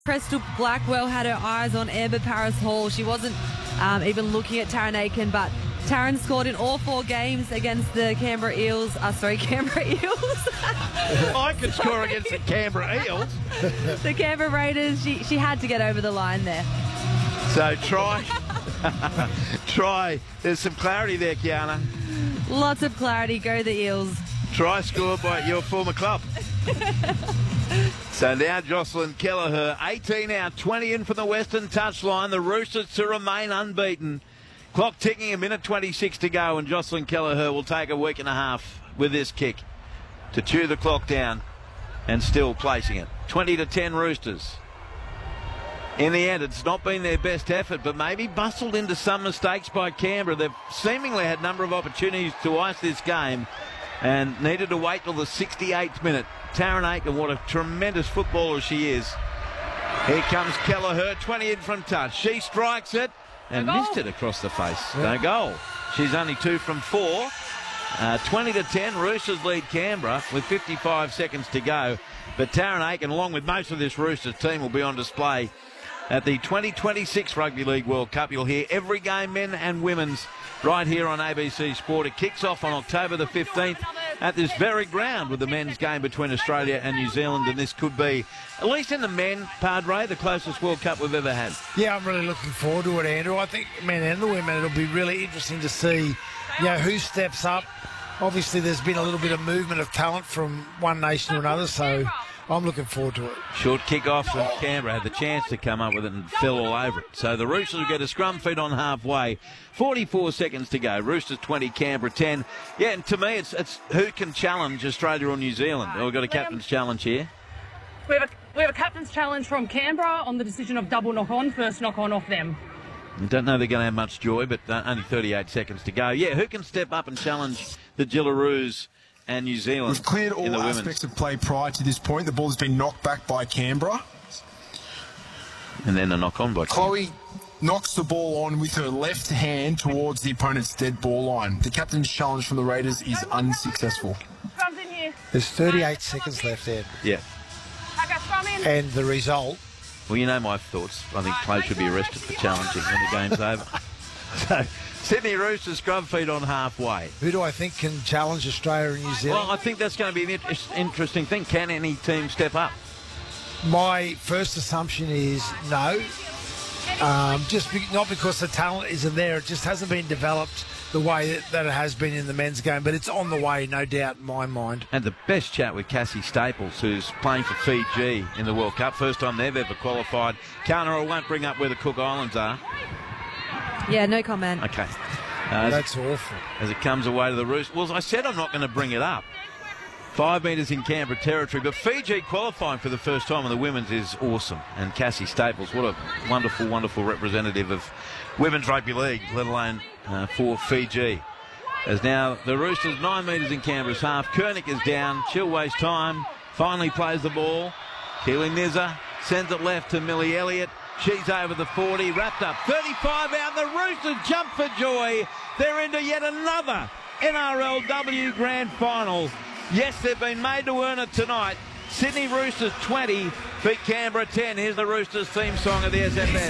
Prestel Blackwell had her eyes on Amber Paris Hall. She wasn't even looking at Taryn Aiken, but Taryn scored in all 4 games against the Canberra Eels. Canberra Eels. I could score against the Canberra Eels. The Canberra Raiders. She had to get over the line there. So try. There's some clarity there, Kiana. Lots of clarity. Go the Eels. Try scored by your former club. So now Jocelyn Kelleher, 18 out, 20 in from the Western touchline. The Roosters to remain unbeaten. Clock ticking, 1:26 to go, and Jocelyn Kelleher will take a week and a half with this kick to chew the clock down and still placing it. 20-10 Roosters. In the end, it's not been their best effort, but maybe bustled into some mistakes by Canberra. They've seemingly had a number of opportunities to ice this game and needed to wait till the 68th minute. Taryn Aiken, what a tremendous footballer she is. Here comes Kelleher, 20 in from touch. She strikes it and missed it across the face. No goal. She's only 2 from 4. 20-10, Roosters lead Canberra with 55 seconds to go. But Taryn Aiken, along with most of this Roosters team, will be on display at the 2026 Rugby League World Cup. You'll hear every game, men and women's, right here on ABC Sport. It kicks off on October the 15th at this very ground with the men's game between Australia and New Zealand, and this could be, at least in the men, Padre, the closest World Cup we've ever had. Yeah, I'm really looking forward to it, Andrew. I think men and the women, it'll be really interesting to see, who steps up. Obviously, there's been a little bit of movement of talent from one nation to another, so I'm looking forward to it. Short kick-off from Canberra, had the chance to come up with it and fell all over it. So the Roosters will get a scrum feed on halfway. 44 seconds to go. Roosters 20, Canberra 10. Yeah, and to me, it's who can challenge Australia or New Zealand. We've got a captain's challenge here. We have a captain's challenge from Canberra on the decision of double knock-on, first knock-on off them. I don't know they're going to have much joy, but only 38 seconds to go. Yeah, who can step up and challenge the Gillaroos and New Zealand? We've cleared all aspects of play prior to this point. The ball has been knocked back by Canberra. And then a knock-on by Chloe knocks the ball on with her left hand towards the opponent's dead ball line. The captain's challenge from the Raiders is unsuccessful. Scrum's in here. There's 38 seconds left, Ed. Yeah. Scrum in. And the result. Well, you know my thoughts. I think players should be arrested for challenging when the game's over. So, Sydney Roosters scrum feed on halfway. Who do I think can challenge Australia and New Zealand? Well, I think that's going to be an interesting thing. Can any team step up? My first assumption is no. Not because the talent isn't there. It just hasn't been developed the way that it has been in the men's game. But it's on the way, no doubt in my mind. And the best chat with Cassie Staples, who's playing for Fiji in the World Cup. First time they've ever qualified. Kana, I won't bring up where the Cook Islands are. Yeah, no comment. Okay. That's awful. As it comes away to the Roosters. Well, I said I'm not going to bring it up. 5 metres in Canberra territory, but Fiji qualifying for the first time in the women's is awesome. And Cassie Staples, what a wonderful, wonderful representative of women's rugby league, let alone for Fiji. As now the Roosters 9 metres in Canberra's half. Koenig is down. She'll waste time. Finally plays the ball. Keely Nizza sends it left to Millie Elliott. She's over the 40, wrapped up. 35 out. The Roosters jump for joy. They're into yet another NRLW Grand Final. Yes, they've been made to earn it tonight. Sydney Roosters 20 beat Canberra 10. Here's the Roosters theme song of the SFN.